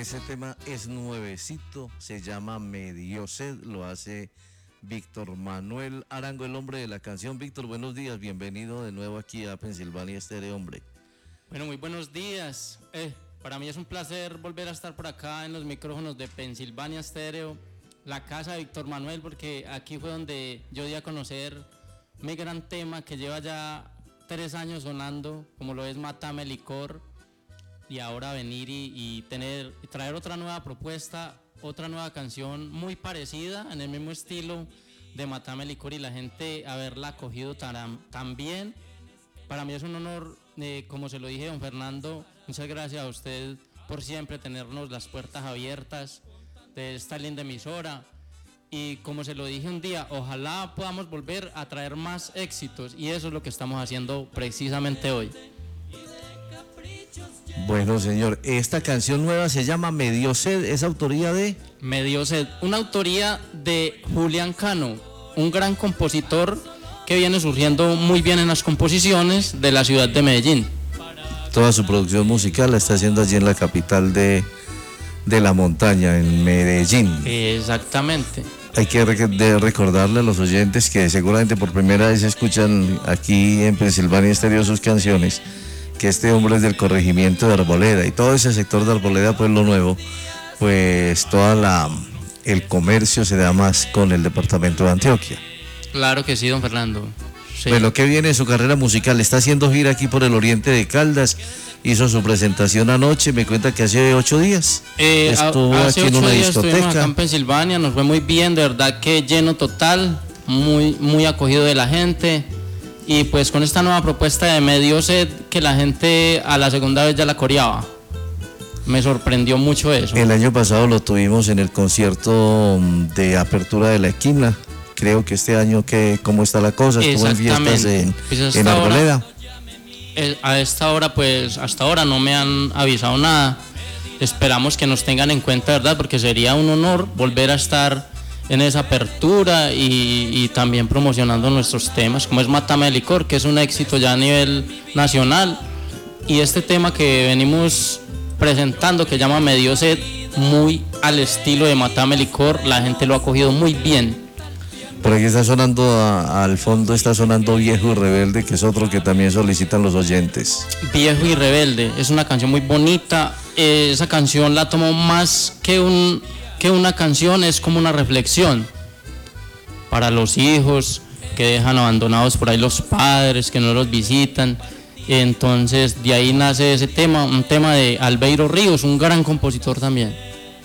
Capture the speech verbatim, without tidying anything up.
Ese tema es nuevecito, se llama Me dio sed, lo hace Víctor Manuel Arango, el hombre de la canción. Víctor, buenos días, bienvenido de nuevo aquí a Pensilvania Estéreo, hombre. Bueno, muy buenos días. Eh, para mí es un placer volver a estar por acá en los micrófonos de Pensilvania Estéreo, la casa de Víctor Manuel, porque aquí fue donde yo di a conocer mi gran tema que lleva ya tres años sonando, como lo es Mátame Licor, y ahora venir y, y tener y traer otra nueva propuesta, otra nueva canción muy parecida, en el mismo estilo de Mátame Licor, y la gente haberla acogido tan, tan bien. Para mí es un honor, eh, como se lo dije, don Fernando, muchas gracias a usted por siempre tenernos las puertas abiertas de esta linda emisora. Y como se lo dije un día, ojalá podamos volver a traer más éxitos, y eso es lo que estamos haciendo precisamente hoy. Bueno, señor, esta canción nueva se llama Me dio sed, ¿es autoría de? Me dio sed, una autoría de Julián Cano, un gran compositor que viene surgiendo muy bien en las composiciones de la ciudad de Medellín. Toda su producción musical la está haciendo allí en la capital de, de la montaña, en Medellín. Exactamente. Hay que rec- de recordarle a los oyentes que seguramente por primera vez escuchan aquí en Pensilvania Estéreo sus canciones, que este hombre es del corregimiento de Arboleda, y todo ese sector de Arboleda, Pueblo Nuevo, pues toda la el comercio se da más con el departamento de Antioquia. Claro que sí, don Fernando. Sí. Bueno, ¿qué viene de su carrera musical? Está haciendo gira aquí por el oriente de Caldas, hizo su presentación anoche, me cuenta que hace ocho días Eh, estuvo hace aquí en ocho una días estuvimos acá discoteca. en Pensilvania, nos fue muy bien, de verdad que lleno total, muy, muy acogido de la gente. Y pues con esta nueva propuesta de Me dio sed, que la gente a la segunda vez ya la coreaba. Me sorprendió mucho eso. El año pasado lo tuvimos en el concierto de apertura de la esquina. Creo que este año, que ¿cómo está la cosa? Estuvo en fiestas en, Pues en Arboleda. Hora, eh, a esta hora, pues hasta ahora no me han avisado nada. Esperamos que nos tengan en cuenta, ¿verdad? Porque sería un honor volver a estar en esa apertura y, y también promocionando nuestros temas, como es Mátame Licor, que es un éxito ya a nivel nacional, y este tema que venimos presentando, que llama Me dio sed, muy al estilo de Mátame Licor, la gente lo ha cogido muy bien. Por aquí está sonando, a, al fondo está sonando Viejo y Rebelde, que es otro que también solicitan los oyentes. Viejo y Rebelde, es una canción muy bonita, eh, esa canción la tomo más que un... que una canción, es como una reflexión para los hijos que dejan abandonados por ahí los padres, que no los visitan. Entonces de ahí nace ese tema, un tema de Albeiro Ríos, un gran compositor también.